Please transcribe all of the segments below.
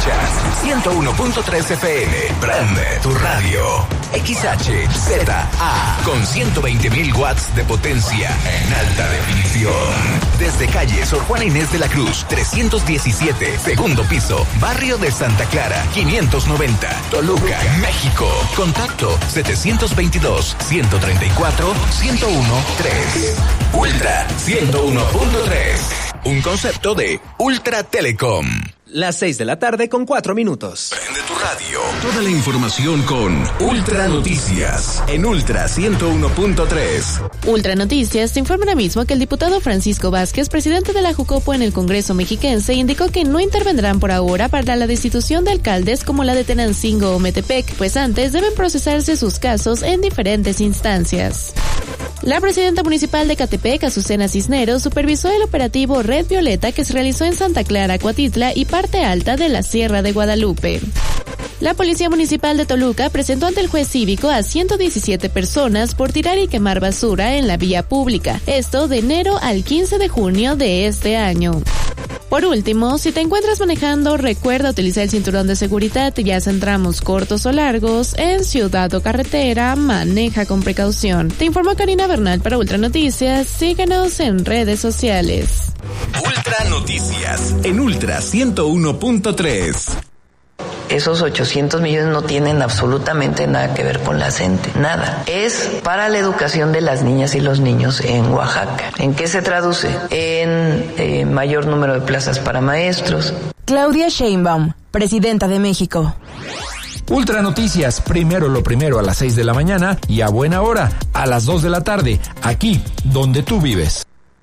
Escuchas 101.3 FM, prende tu radio. XHZA, con 120.000 watts de potencia en alta definición. Desde calle Sor Juana Inés de la Cruz, 317, segundo piso, barrio de Santa Clara, 590, Toluca, México. Contacto 722-134-1013. Ultra 101.3. Un concepto de Ultra Telecom. Las 6:04 con 4 minutos. Prende tu radio. Toda la información con Ultra Noticias en Ultra 101.3. Ultra Noticias te informa ahora mismo que el diputado Francisco Vázquez, presidente de la Jucopo en el Congreso mexiquense, indicó que no intervendrán por ahora para la destitución de alcaldes como la de Tenancingo o Metepec, pues antes deben procesarse sus casos en diferentes instancias. La presidenta municipal de Catepec, Azucena Cisneros, supervisó el operativo Red Violeta que se realizó en Santa Clara, Cuatitla y parte alta de la Sierra de Guadalupe. La Policía Municipal de Toluca presentó ante el juez cívico a 117 personas por tirar y quemar basura en la vía pública, esto de enero al 15 de junio de este año. Por último, si te encuentras manejando, recuerda utilizar el cinturón de seguridad, ya sea en tramos cortos o largos, en ciudad o carretera, maneja con precaución. Te informó Karina Bernal para Ultra Noticias, síguenos en redes sociales. Ultra Noticias en Ultra 101.3. Esos 800 millones no tienen absolutamente nada que ver con la CENTE, nada. Es para la educación de las niñas y los niños en Oaxaca. ¿En qué se traduce? En mayor número de plazas para maestros. Claudia Sheinbaum, presidenta de México. Ultra Noticias, primero lo primero a las 6 de la mañana y a buena hora, a las 2 de la tarde, aquí donde tú vives.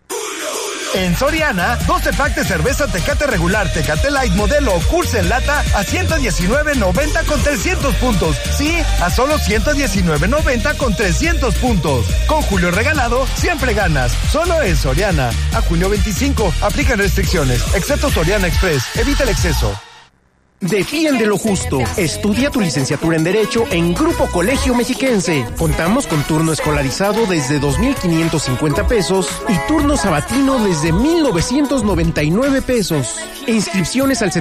En Soriana, 12 packs de cerveza Tecate regular, Tecate Light modelo o Cursa en lata a $119.90 con 300 puntos. Sí, a solo $119.90 con 300 puntos. Con Julio regalado, siempre ganas. Solo en Soriana. A junio 25, aplican restricciones, excepto Soriana Express. Evita el exceso. Defiende lo justo. Estudia tu licenciatura en Derecho en Grupo Colegio Mexiquense. Contamos con turno escolarizado desde 2,550 pesos y turno sabatino desde 1,999 pesos. Inscripciones al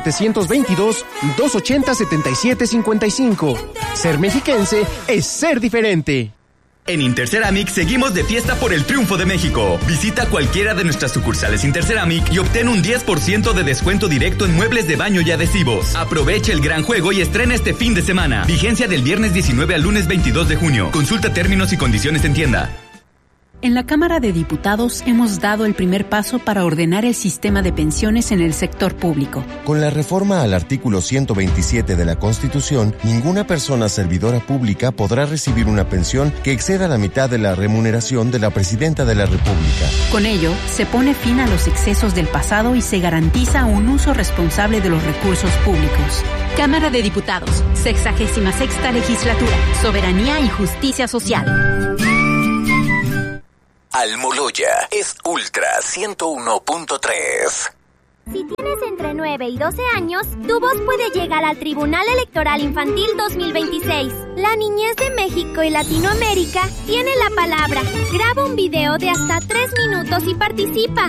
722-280-7755. Ser mexiquense es ser diferente. En Interceramic seguimos de fiesta por el triunfo de México. Visita cualquiera de nuestras sucursales Interceramic y obtén un 10% de descuento directo en muebles de baño y adhesivos. Aprovecha el gran juego y estrena este fin de semana. Vigencia del viernes 19 al lunes 22 de junio. Consulta términos y condiciones en tienda. En la Cámara de Diputados hemos dado el primer paso para ordenar el sistema de pensiones en el sector público. Con la reforma al artículo 127 de la Constitución, ninguna persona servidora pública podrá recibir una pensión que exceda la mitad de la remuneración de la Presidenta de la República. Con ello, se pone fin a los excesos del pasado y se garantiza un uso responsable de los recursos públicos. Cámara de Diputados, 66ª Legislatura, Soberanía y Justicia Social. Almoloya es Ultra 101.3. Si tienes entre 9 y 12 años, tu voz puede llegar al Tribunal Electoral Infantil 2026. La niñez de México y Latinoamérica tiene la palabra. Graba un video de hasta 3 minutos y participa.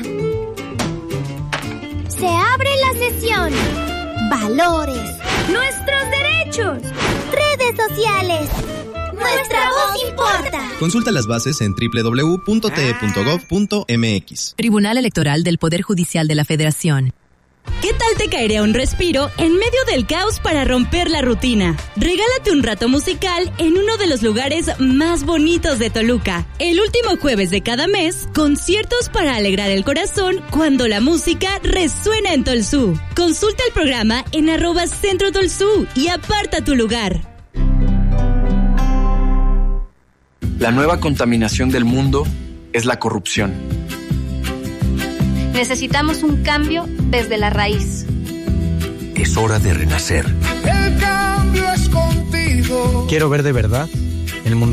Se abre la sesión. Valores. Nuestros derechos. Redes sociales. Nuestra voz importa. Consulta las bases en www.te.gov.mx. Tribunal Electoral del Poder Judicial de la Federación. ¿Qué tal te caería un respiro en medio del caos para romper la rutina? Regálate un rato musical en uno de los lugares más bonitos de Toluca. El último jueves de cada mes, conciertos para alegrar el corazón cuando la música resuena en Tolsú. Consulta el programa en @Centro Tolsú y aparta tu lugar. La nueva contaminación del mundo es la corrupción. Necesitamos un cambio desde la raíz. Es hora de renacer. El cambio es contigo. Quiero ver de verdad el mundo